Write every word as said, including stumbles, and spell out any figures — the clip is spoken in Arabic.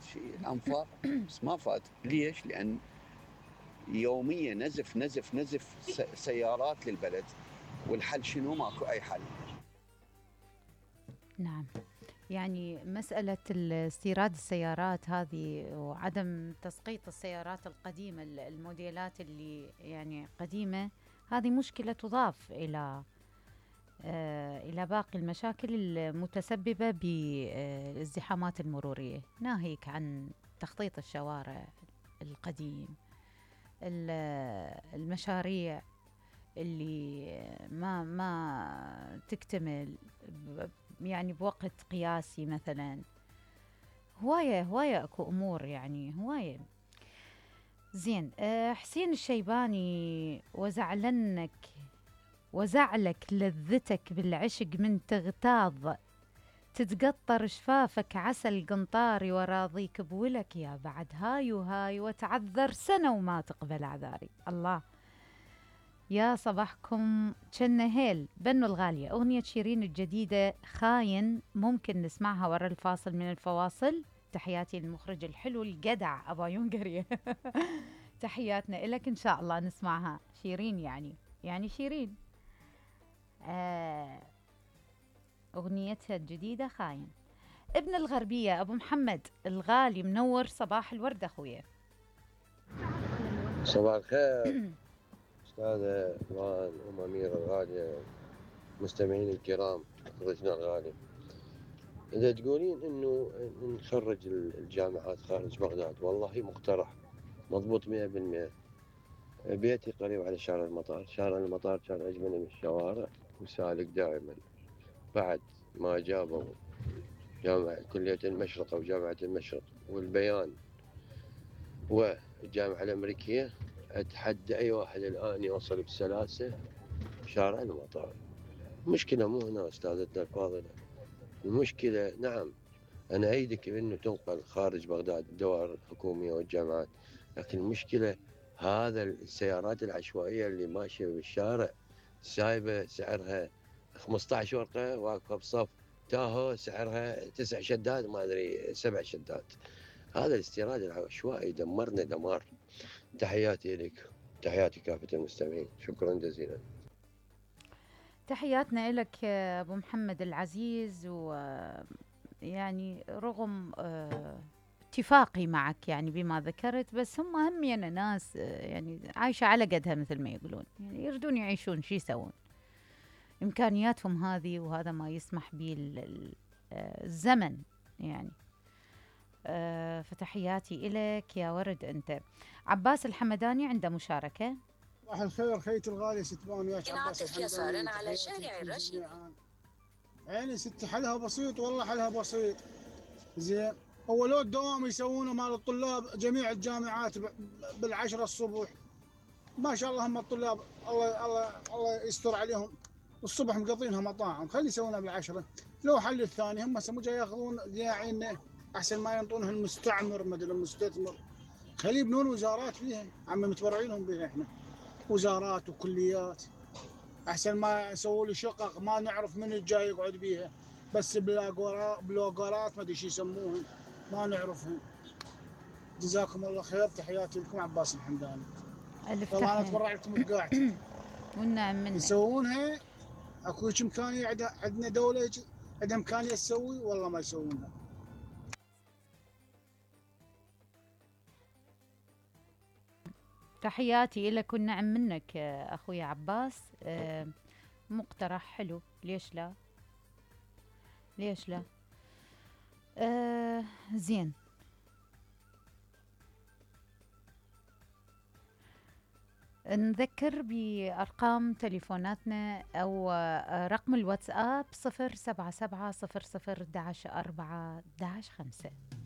شيء أنفر بس ما فات. ليش؟ لأن يوميا نزف نزف نزف سيارات للبلد، والحل شنو؟ ماكو أي حل. نعم، يعني مسألة استيراد السيارات هذه وعدم تسقيط السيارات القديمة، الموديلات اللي يعني قديمة، هذه مشكلة تضاف إلى آه إلى باقي المشاكل المتسببة بالازدحامات المرورية، ناهيك عن تخطيط الشوارع القديم، المشاريع اللي ما ما تكتمل يعني بوقت قياسي مثلا. هواية هواية اكو امور، يعني هواية. زين، أه حسين الشيباني: وزعلنك وزعلك لذتك بالعشق من تغتاظ، تتقطر شفافك عسل قنطاري، وراضيك بولك يا بعد هاي وهاي، وتعذر سنة وما تقبل اعذاري. الله، يا صباحكم جنة هيل. بنو الغالية، أغنية شيرين الجديدة خاين ممكن نسمعها ورا الفاصل من الفواصل؟ تحياتي للمخرج الحلو الجدع أبا ينقري. تحياتنا إلك، إن شاء الله نسمعها. شيرين يعني يعني شيرين آه أغنيتها الجديدة خاين. ابن الغربية أبو محمد الغالي، منور صباح الورد أخويا. صباح الخير أستاذة إيمان أم أميرة الغالية، مستمعين الكرام، مخرجنا الغالي. إذا تقولين إنه نخرج الجامعات خارج بغداد، والله مقترح مضبوط مئة بالمئة. بيتي قريب على شارع المطار، شارع المطار كان أجمل من الشوارع وسالك دائما. بعد ما جابوا جامعة كلية المشرق أو جامعة المشرق والبيان والجامعة الأمريكية، أتحدى أي واحد الآن يوصل بسلاسة شارع المطار. المشكلة مو هنا أستاذتنا الفاضلة، المشكلة نعم أنا أيدك بأنه تنقل خارج بغداد الدوائر الحكومية والجامعات، لكن المشكلة هذا السيارات العشوائية اللي ماشية بالشارع سايبة سعرها خمسة عشر ورقة، واقفة بصف تاهو سعرها تسع شدات، ما أدري سبع شدات. هذا الاستيراد العشوائي دمرنا دمار. تحياتي لك، تحياتي كافة المستمعين، شكرا جزيلا. تحياتنا لك أبو محمد العزيز. ويعني رغم آه، اتفاقي معك يعني بما ذكرت، بس هم هم يعني ناس آه، يعني عايشة على قدها مثل ما يقولون، يعني يردون يعيشون، شو يسوون؟ إمكانياتهم هذه، وهذا ما يسمح به الزمن يعني. آه، فتحياتي إليك يا ورد. أنت عباس الحمداني عنده مشاركة. صباح الخير خيتي الغالية ست بان وياك عباس انعطف يسارا على شارع الرشيد. عيني ستي حلها بسيط، والله حلها بسيط. زين، هو لو الدوام يسوونه مال الطلاب جميع الجامعات بالعشرة الصبح، ما شاء الله هم الطلاب الله الله الله يستر عليهم، الصبح مقضينها مطاعم، خلي يسوونها بالعشرة. لو حل الثاني هم سمو جاي ياخذون ذاعين احسن ما ينطونها المستعمر مدري المستثمر، خلي يبنون وزارات فيها، عم متبرعين بها احنا، وزارات وكليات، احسن ما يسووا لي شقق ما نعرف من الجاي يقعد بيها، بس بلاقورات بلوقرات ما ادري شو يسموهم ما نعرفهم. جزاكم الله خير، تحياتي لكم عباس الحمداني. ألف والله انا تحية. اتبرع لكم بقاعتي. والنعم منك. يسوونها اكو هيك امكانيه، عندنا دوله عندها امكانيه تسوي، والله ما يسوونها. تحياتي لك والنعم منك أخوي عباس. آه، مقترح حلو، ليش لا؟ ليش لا؟ آه زين. نذكر بأرقام تليفوناتنا أو آه، رقم الواتساب: صفر سبعة سبعة صفر صفر داش أربعة داش خمسة.